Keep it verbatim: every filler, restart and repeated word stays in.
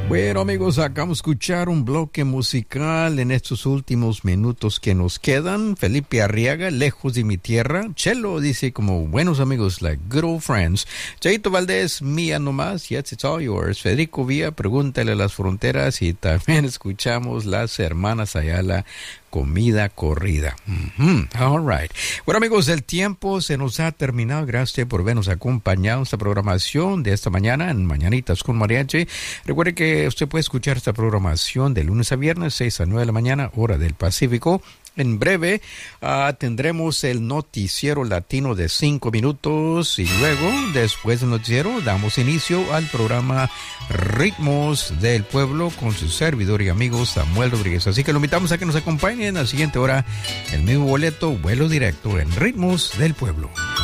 Bueno, amigos, acabamos de escuchar un bloque musical en estos últimos minutos que nos quedan. Felipe Arriaga, Lejos de mi tierra. Chelo dice como buenos amigos, like good old friends. Chaito Valdés, Mía nomás, yes, it's all yours. Federico Villa, Pregúntale a las fronteras. Y también escuchamos Las Hermanas Ayala, Comida corrida. Mm-hmm. All right. Bueno, amigos, el tiempo se nos ha terminado. Gracias por vernos acompañado en esta programación de esta mañana en Mañanitas con Mariachi. Recuerde que usted puede escuchar esta programación de lunes a viernes, seis a nueve de la mañana, hora del Pacífico. En breve uh, tendremos el noticiero latino de cinco minutos y luego, después del noticiero, damos inicio al programa Ritmos del Pueblo con su servidor y amigo Samuel Rodríguez. Así que lo invitamos a que nos acompañen a la siguiente hora, el mismo boleto, vuelo directo en Ritmos del Pueblo.